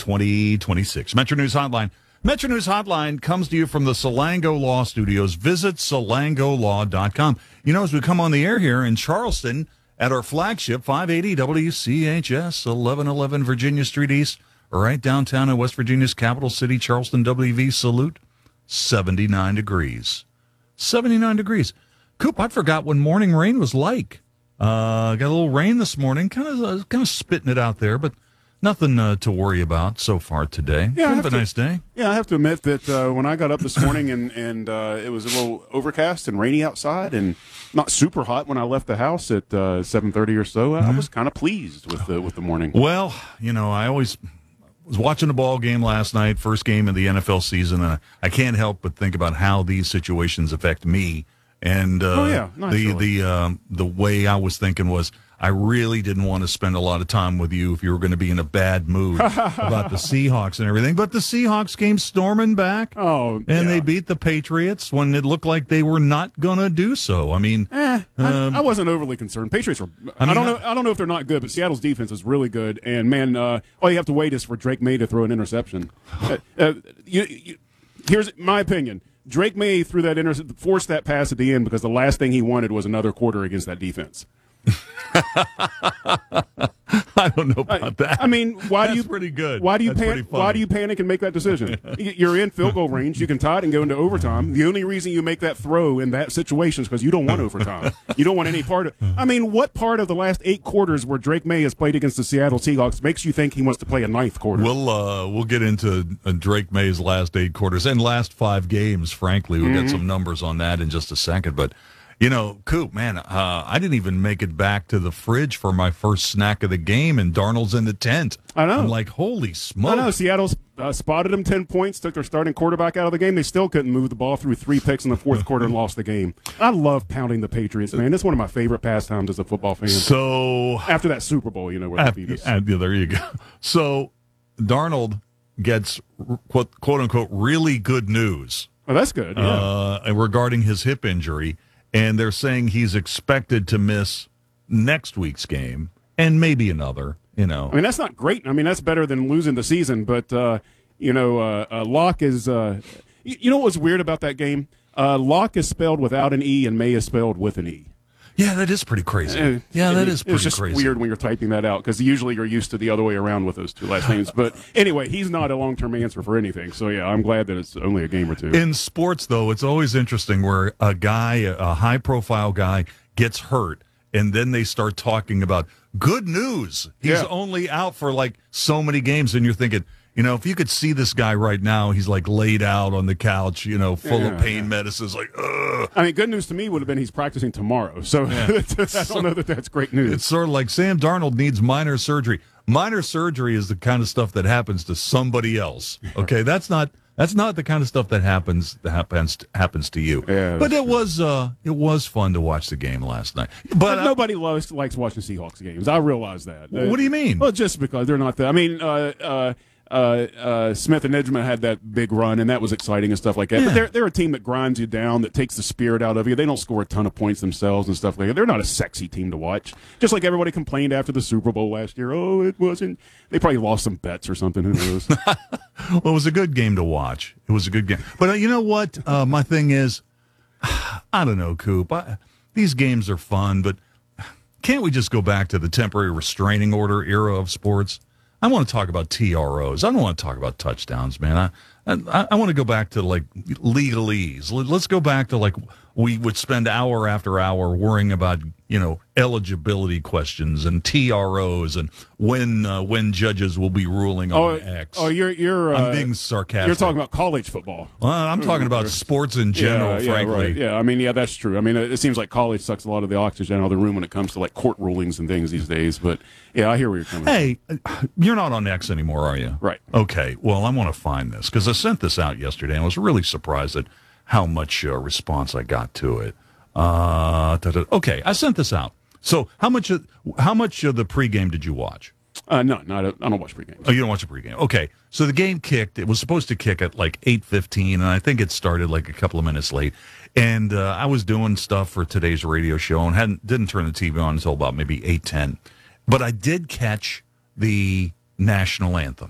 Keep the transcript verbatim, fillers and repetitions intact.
twenty twenty-six. Metro News Hotline. Metro News Hotline comes to you from the Salango Law Studios. Visit salango law dot com. You know, as we come on the air here in Charleston at our flagship, five eighty W C H S, eleven eleven Virginia Street East, right downtown in West Virginia's capital city, Charleston, W V Salute, seventy-nine degrees. seventy-nine degrees. Coop, I forgot what morning rain was like. Uh, got a little rain this morning, kind of uh, kind of spitting it out there, but nothing uh, to worry about so far today. Yeah, kind of a to, nice day. Yeah, I have to admit that uh, when I got up this morning and, and uh, it was a little overcast and rainy outside and not super hot when I left the house at uh, seven thirty or so, mm-hmm. I was kind of pleased with the, with the morning. Well, you know, I always was watching a ball game last night, first game of the N F L season, and I can't help but think about how these situations affect me. And uh, oh, yeah, the the um, the way I was thinking was I really didn't want to spend a lot of time with you if you were going to be in a bad mood about the Seahawks and everything. But the Seahawks came storming back, oh, and yeah. they beat the Patriots when it looked like they were not going to do so. I mean, eh, um, I, I wasn't overly concerned. Patriots were. I, mean, I don't know. I don't know if they're not good, but Seattle's defense is really good. And man, uh, all you have to wait is for Drake May to throw an interception. uh, uh, you, you, here's my opinion. Drake May threw that inter- forced that pass at the end because the last thing he wanted was another quarter against that defense. I don't know about I, that. I mean, why That's do you pretty good? Why do you That's pan- Why do you panic and make that decision? You're in field goal range. You can tie it and go into overtime. The only reason you make that throw in that situation is because you don't want overtime. You don't want any part of. I mean, what part of the last eight quarters where Drake May has played against the Seattle Seahawks makes you think he wants to play a ninth quarter? We'll uh, we'll get into uh, Drake May's last eight quarters and last five games. Frankly, we'll mm-hmm. get some numbers on that in just a second, but. You know, Coop, man, uh, I didn't even make it back to the fridge for my first snack of the game, and Darnold's in the tent. I know. I'm like, holy smoke. I know. Seattle uh, spotted him ten points, took their starting quarterback out of the game. They still couldn't move the ball through three picks in the fourth quarter and lost the game. I love pounding the Patriots, man. It's one of my favorite pastimes as a football fan. So after that Super Bowl, you know, where they beat us. Uh, there you go. So Darnold gets, quote, quote unquote, really good news. Oh, that's good. Yeah. Uh, regarding his hip injury. And they're saying he's expected to miss next week's game and maybe another, you know. I mean, that's not great. I mean, that's better than losing the season. But, uh, you know, uh, uh, Locke is uh, – you, you know what was weird about that game? Uh, Locke is spelled without an E and May is spelled with an E. Yeah, that is pretty crazy. Uh, yeah, that it, is pretty it's just crazy. Weird when you're typing that out because usually you're used to the other way around with those two last names. But anyway, he's not a long-term answer for anything. So, yeah, I'm glad that it's only a game or two. In sports, though, it's always interesting where a guy, a high-profile guy, gets hurt, and then they start talking about good news. He's yeah. only out for, like, so many games, and you're thinking – you know, if you could see this guy right now, he's like laid out on the couch, you know, full yeah, of pain yeah. medicines, like, ugh. I mean, good news to me would have been he's practicing tomorrow. So yeah. I don't know that that's great news. It's sort of like Sam Darnold needs minor surgery. Minor surgery is the kind of stuff that happens to somebody else. Okay, that's not that's not the kind of stuff that happens that happens happens to you. Yeah, but it true. was uh, it was fun to watch the game last night. But, but uh, nobody loves, likes watching Seahawks games. I realize that. What do you mean? Well, just because they're not the. I mean. Uh, uh, Uh, uh, Smith and Edgerman had that big run, and that was exciting and stuff like that. Yeah. But they're they're a team that grinds you down, that takes the spirit out of you. They don't score a ton of points themselves and stuff like that. They're not a sexy team to watch. Just like everybody complained after the Super Bowl last year. Oh, it wasn't. They probably lost some bets or something. Who knows? Well, it was a good game to watch. It was a good game. But uh, you know what? Uh, my thing is, I don't know, Coop. I, these games are fun, but can't we just go back to the temporary restraining order era of sports? I want to talk about T R Os. I don't want to talk about touchdowns, man. I I, I want to go back to, like, legalese. Let's go back to, like, we would spend hour after hour worrying about, you know, eligibility questions and T R Os and when uh, when judges will be ruling on oh, X. Oh, you're you're. I'm uh, being sarcastic. You're talking about college football. Well, I'm talking about sports in general, yeah, yeah, frankly. Right. Yeah, I mean, yeah, that's true. I mean, it seems like college sucks a lot of the oxygen out of the room when it comes to, like, court rulings and things these days. But, yeah, I hear where you're coming from. Hey, you're not on X anymore, are you? Right. Okay, well, I want to find this because I sent this out yesterday and I was really surprised at how much uh, response I got to it. Uh, okay, I sent this out. So how much of, how much of the pregame did you watch? Uh, no, not a, I don't watch pregame. Oh, you don't watch the pregame. Okay, so the game kicked. It was supposed to kick at like eight fifteen, and I think it started like a couple of minutes late. And uh, I was doing stuff for today's radio show and hadn't didn't turn the T V on until about maybe eight ten. But I did catch the national anthem.